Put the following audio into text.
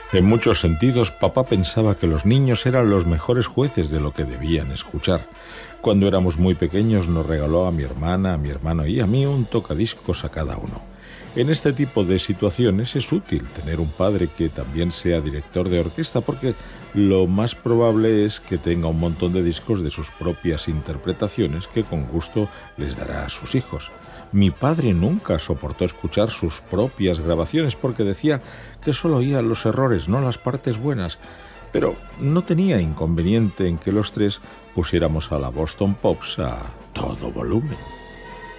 En muchos sentidos, papá pensaba que los niños eran los mejores jueces de lo que debían escuchar. Cuando éramos muy pequeños nos regaló a mi hermana, a mi hermano y a mí un tocadiscos a cada uno. En este tipo de situaciones es útil tener un padre que también sea director de orquesta porque lo más probable es que tenga un montón de discos de sus propias interpretaciones que con gusto les dará a sus hijos. Mi padre nunca soportó escuchar sus propias grabaciones porque decía que solo oía los errores, no las partes buenas, pero no tenía inconveniente en que los tres pusiéramos a la Boston Pops a todo volumen.